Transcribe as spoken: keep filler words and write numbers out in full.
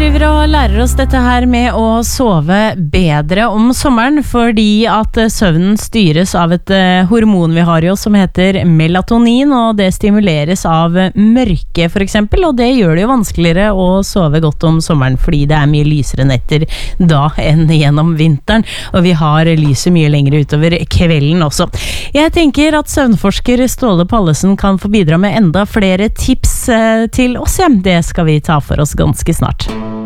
driver og lærer oss dette her med å sove bedre om sommeren, fordi at søvnen styres av et hormon vi har i oss som heter melatonin, og det stimuleres av mørke for eksempel, og det gjør det jo vanskeligere å sove godt om sommeren, fordi det er mye lysere netter da enn gjennom vinteren, og vi har lyset mye lenger utover kvelden også. Jeg tenker at søvnforsker Ståle Pallesen kan få bidra med enda flere tips til oss, ja. Det skal vi ta for oss ganske snart.